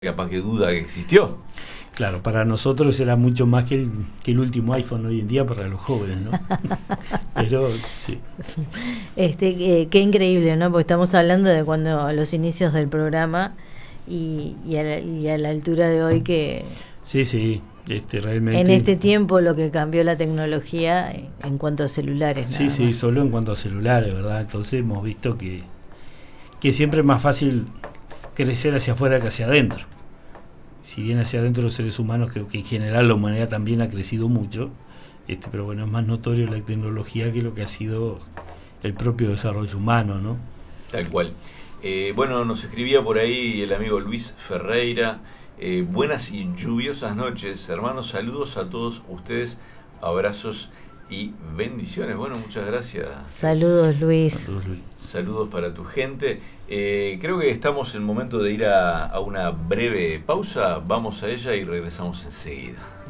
capaz que duda que existió. Claro, para nosotros era mucho más que el último iPhone hoy en día para los jóvenes, ¿no? Pero sí. Qué increíble, ¿no? Porque estamos hablando de cuando los inicios del programa y a la altura de hoy que Sí, realmente. en este tiempo lo que cambió la tecnología en cuanto a celulares. Sí, solo en cuanto a celulares, ¿verdad? Entonces hemos visto que siempre es más fácil crecer hacia afuera que hacia adentro. Si bien hacia adentro los seres humanos, creo que en general la humanidad también ha crecido mucho, pero bueno, es más notorio la tecnología que lo que ha sido el propio desarrollo humano, ¿no? Tal cual. Bueno, nos escribía por ahí el amigo Luis Ferreira. Buenas y lluviosas noches, hermanos. Saludos a todos ustedes. Abrazos y bendiciones. Bueno, muchas gracias. Saludos, Luis. Saludos para tu gente. Creo que estamos en el momento de ir a una breve pausa. Vamos a ella y regresamos enseguida.